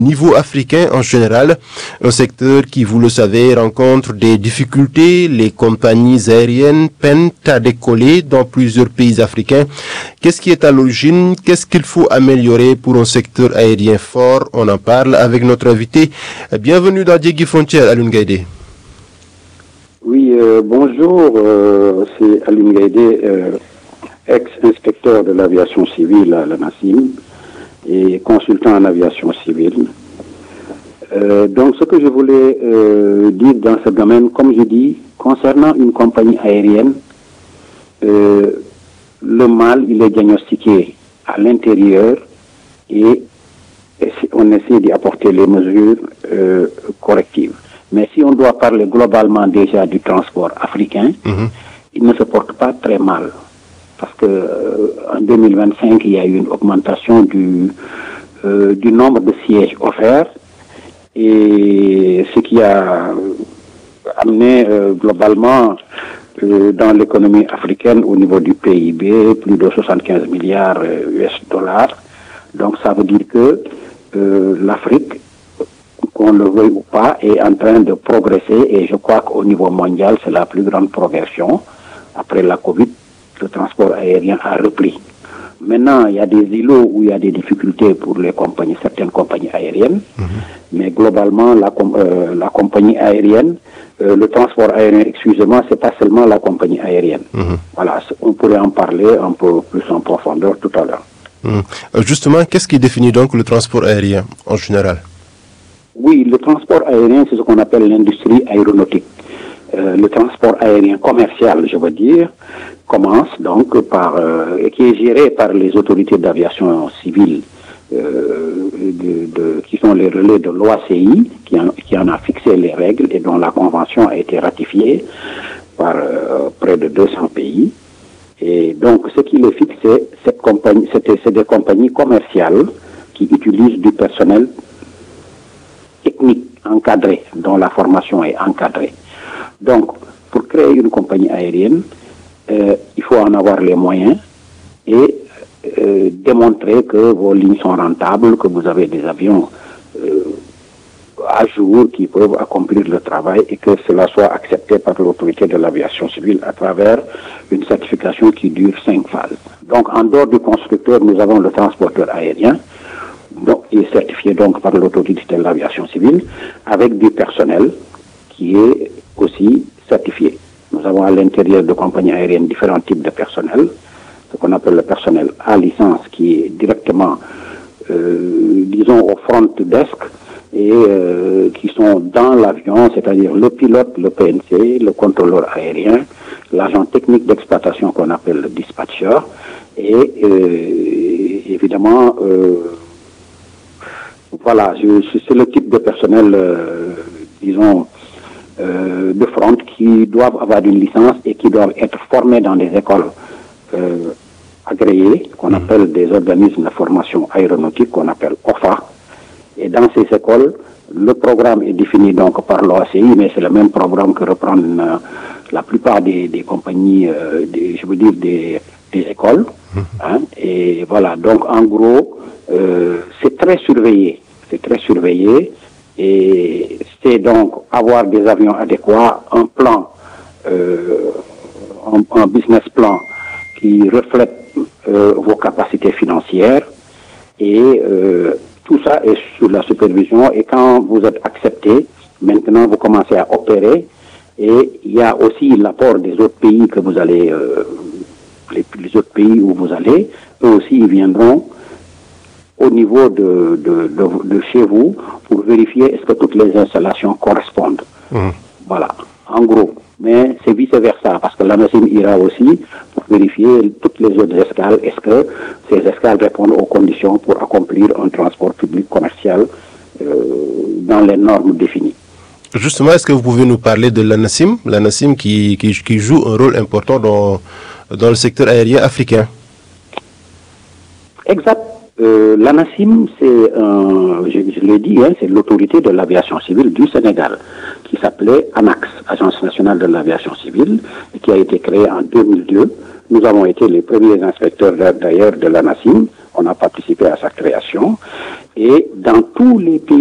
niveau africain en général, un secteur qui, vous le savez, rencontre des difficultés. Les compagnies aériennes peinent à décoller dans plusieurs pays africains. Qu'est-ce qui est à l'origine? Qu'est-ce qu'il faut améliorer pour un secteur aérien fort? On en parle avec notre invité. Bienvenue dans Diegui Frontière, Alioune Gaïdé. Oui, bonjour, c'est Alioune Gaïdé, ex-inspecteur de l'aviation civile à la NACIM et consultant en aviation civile. Donc, ce que je voulais dire dans ce domaine, comme je dis, concernant une compagnie aérienne, le mal, il est diagnostiqué à l'intérieur et on essaie d'y apporter les mesures correctives. Mais si on doit parler globalement déjà du transport africain, il ne se porte pas très mal. Parce que en 2025, il y a eu une augmentation du nombre de sièges offerts et ce qui a amené globalement dans l'économie africaine au niveau du PIB plus de 75 milliards US dollars. Donc ça veut dire que l'Afrique, qu'on le veuille ou pas, est en train de progresser et je crois qu'au niveau mondial, c'est la plus grande progression. Après la Covid, le transport aérien a repris. Maintenant, il y a des îlots où il y a des difficultés pour les compagnies, certaines compagnies aériennes, mais globalement, la compagnie aérienne, le transport aérien, excusez-moi, c'est pas seulement la compagnie aérienne. Voilà, on pourrait en parler un peu plus en profondeur tout à l'heure. Justement, qu'est-ce qui définit donc le transport aérien en général? Oui, le transport aérien, c'est ce qu'on appelle l'industrie aéronautique. Le transport aérien commercial, je veux dire, commence donc par, qui est géré par les autorités d'aviation civile, qui sont les relais de l'OACI, qui en a fixé les règles et dont la convention a été ratifiée par près de 200 pays. Et donc, ce qui les fixe, c'est des compagnies commerciales qui utilisent du personnel technique encadré, dont la formation est encadrée. Donc, pour créer une compagnie aérienne, il faut en avoir les moyens et démontrer que vos lignes sont rentables, que vous avez des avions à jour qui peuvent accomplir le travail et que cela soit accepté par l'autorité de l'aviation civile à travers une certification qui dure 5 phases. Donc, en dehors du constructeur, nous avons le transporteur aérien, donc, qui est certifié donc par l'autorité de l'aviation civile, avec du personnel qui est aussi certifié. Nous avons à l'intérieur de compagnies aériennes différents types de personnel, ce qu'on appelle le personnel à licence qui est directement, disons, au front desk et qui sont dans l'avion, c'est-à-dire le pilote, le PNC, le contrôleur aérien, l'agent technique d'exploitation qu'on appelle le dispatcher et évidemment, voilà, c'est le type de personnel, disons, de front qui doivent avoir une licence et qui doivent être formés dans des écoles agréées, qu'on appelle des organismes de formation aéronautique, qu'on appelle OFA. Et dans ces écoles, le programme est défini donc par l'OACI, mais c'est le même programme que reprennent la plupart des compagnies, je veux dire des écoles. Hein, et voilà, donc en gros, c'est très surveillé. C'est très surveillé. Et c'est donc avoir des avions adéquats, un plan, un business plan qui reflète vos capacités financières et tout ça est sous la supervision et quand vous êtes accepté, maintenant vous commencez à opérer et il y a aussi l'apport des autres pays que vous allez, les autres pays où vous allez, eux aussi ils viendront au niveau de chez vous pour vérifier est-ce que toutes les installations correspondent. Voilà, en gros. Mais c'est vice-versa, parce que la NACIM ira aussi pour vérifier toutes les autres escales. Est-ce que ces escales répondent aux conditions pour accomplir un transport public commercial dans les normes définies. Justement, est-ce que vous pouvez nous parler de la NACIM qui joue un rôle important dans le secteur aérien africain? Exact. La NACIM, c'est, je l'ai dit, hein, c'est l'autorité de l'aviation civile du Sénégal, qui s'appelait ANAX, Agence nationale de l'aviation civile, et qui a été créée en 2002. Nous avons été les premiers inspecteurs d'ailleurs de la NACIM. On a participé à sa création. Et dans tous les pays